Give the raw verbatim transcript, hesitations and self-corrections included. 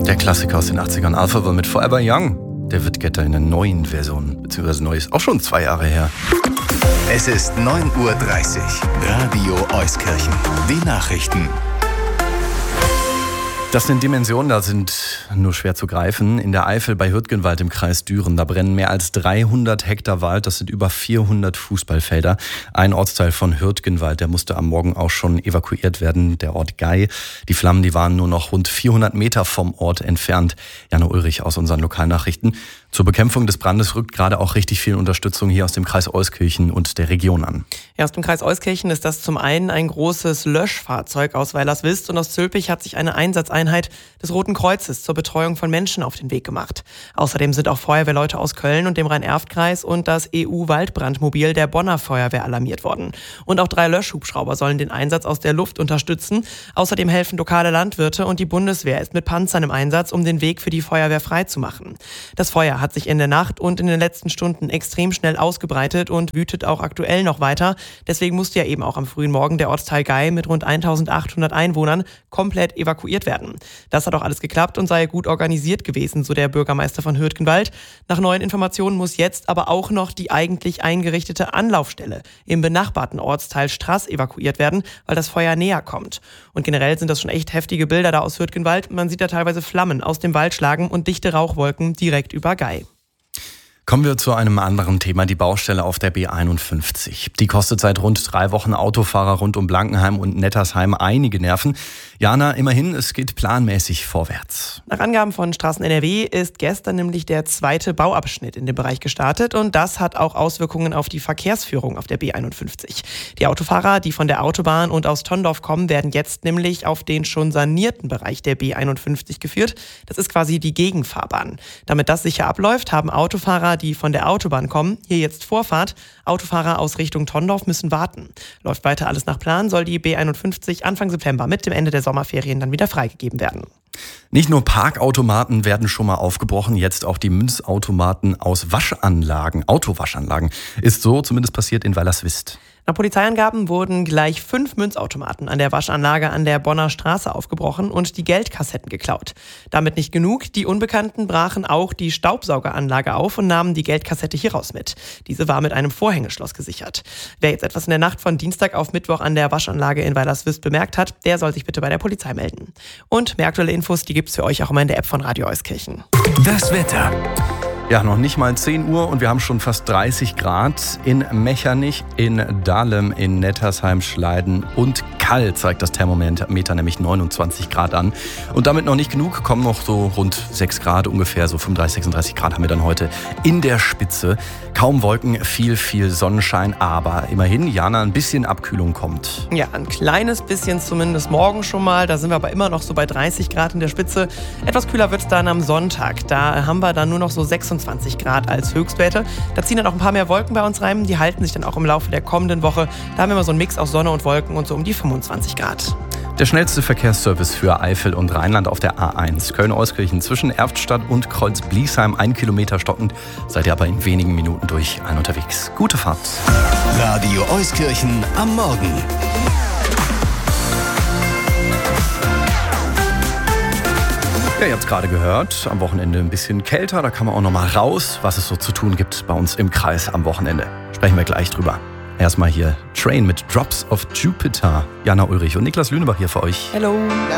Der Klassiker aus den achtzigern, Alphaville mit Forever Young. David Guetta in der neuen Version, beziehungsweise neu ist auch schon zwei Jahre her. Es ist neun Uhr dreißig. Radio Euskirchen. Die Nachrichten. Das sind Dimensionen, da sind nur schwer zu greifen. In der Eifel bei Hürtgenwald im Kreis Düren, da brennen mehr als dreihundert Hektar Wald. Das sind über vierhundert Fußballfelder. Ein Ortsteil von Hürtgenwald, der musste am Morgen auch schon evakuiert werden, der Ort Gei. Die Flammen, die waren nur noch rund vierhundert Meter vom Ort entfernt. Jana Ulrich aus unseren Lokalnachrichten. Zur Bekämpfung des Brandes rückt gerade auch richtig viel Unterstützung hier aus dem Kreis Euskirchen und der Region an. Ja, aus dem Kreis Euskirchen ist das zum einen ein großes Löschfahrzeug aus Weilerswist und aus Zülpich hat sich eine Einsatzeinheit des Roten Kreuzes zur Betreuung von Menschen auf den Weg gemacht. Außerdem sind auch Feuerwehrleute aus Köln und dem Rhein-Erft-Kreis und das E U-Waldbrandmobil der Bonner Feuerwehr alarmiert worden. Und auch drei Löschhubschrauber sollen den Einsatz aus der Luft unterstützen. Außerdem helfen lokale Landwirte und die Bundeswehr ist mit Panzern im Einsatz, um den Weg für die Feuerwehr freizumachen. Das Feuer hat sich in der Nacht und in den letzten Stunden extrem schnell ausgebreitet und wütet auch aktuell noch weiter. Deswegen musste ja eben auch am frühen Morgen der Ortsteil Gei mit rund eintausendachthundert Einwohnern komplett evakuiert werden. Das hat auch alles geklappt und sei gut organisiert gewesen, so der Bürgermeister von Hürtgenwald. Nach neuen Informationen muss jetzt aber auch noch die eigentlich eingerichtete Anlaufstelle im benachbarten Ortsteil Straß evakuiert werden, weil das Feuer näher kommt. Und generell sind das schon echt heftige Bilder da aus Hürtgenwald. Man sieht da teilweise Flammen aus dem Wald schlagen und dichte Rauchwolken direkt über Gei. Kommen wir zu einem anderen Thema, die Baustelle auf der B einundfünfzig. Die kostet seit rund drei Wochen Autofahrer rund um Blankenheim und Nettersheim einige Nerven. Jana, immerhin, es geht planmäßig vorwärts. Nach Angaben von Straßen N R W ist gestern nämlich der zweite Bauabschnitt in dem Bereich gestartet und das hat auch Auswirkungen auf die Verkehrsführung auf der B einundfünfzig. Die Autofahrer, die von der Autobahn und aus Tondorf kommen, werden jetzt nämlich auf den schon sanierten Bereich der B einundfünfzig geführt. Das ist quasi die Gegenfahrbahn. Damit das sicher abläuft, haben Autofahrer, die von der Autobahn kommen, hier jetzt Vorfahrt. Autofahrer aus Richtung Tondorf müssen warten. Läuft weiter alles nach Plan, soll die B einundfünfzig Anfang September mit dem Ende der Sommerferien dann wieder freigegeben werden. Nicht nur Parkautomaten werden schon mal aufgebrochen, jetzt auch die Münzautomaten aus Waschanlagen, Autowaschanlagen. Ist so zumindest passiert in Weilerswist. Nach Polizeiangaben wurden gleich fünf Münzautomaten an der Waschanlage an der Bonner Straße aufgebrochen und die Geldkassetten geklaut. Damit nicht genug, die Unbekannten brachen auch die Staubsaugeranlage auf und nahmen die Geldkassette hieraus mit. Diese war mit einem Vorhängeschloss gesichert. Wer jetzt etwas in der Nacht von Dienstag auf Mittwoch an der Waschanlage in Weilerswist bemerkt hat, der soll sich bitte bei der Polizei melden. Und mehr aktuelle Infos, die gibt's für euch auch immer in der App von Radio Euskirchen. Das Wetter. Ja, noch nicht mal zehn Uhr und wir haben schon fast dreißig Grad in Mechernich, in Dahlem, in Nettersheim, Schleiden und Kall zeigt das Thermometer nämlich neunundzwanzig Grad an. Und damit noch nicht genug, kommen noch so rund sechs Grad, ungefähr so fünfunddreißig, sechsunddreißig Grad haben wir dann heute in der Spitze. Kaum Wolken, viel, viel Sonnenschein, aber immerhin, Jana, ein bisschen Abkühlung kommt. Ja, ein kleines bisschen zumindest morgen schon mal. Da sind wir aber immer noch so bei dreißig Grad in der Spitze. Etwas kühler wird es dann am Sonntag. Da haben wir dann nur noch so sechsundzwanzig Grad als Höchstwerte. Da ziehen dann auch ein paar mehr Wolken bei uns rein. Die halten sich dann auch im Laufe der kommenden Woche. Da haben wir immer so einen Mix aus Sonne und Wolken und so um die fünfundzwanzig Grad. Der schnellste Verkehrsservice für Eifel und Rheinland auf der A eins. Köln-Euskirchen zwischen Erftstadt und Kreuz-Bliesheim. Ein Kilometer stockend. Seid ihr aber in wenigen Minuten durch ein unterwegs. Gute Fahrt. Radio Euskirchen am Morgen. Ja, ihr habt es gerade gehört, am Wochenende ein bisschen kälter, da kann man auch noch mal raus, was es so zu tun gibt bei uns im Kreis am Wochenende. Sprechen wir gleich drüber. Erstmal hier Train mit Drops of Jupiter. Jana Ulrich und Niklas Lüneberg hier für euch. Hello.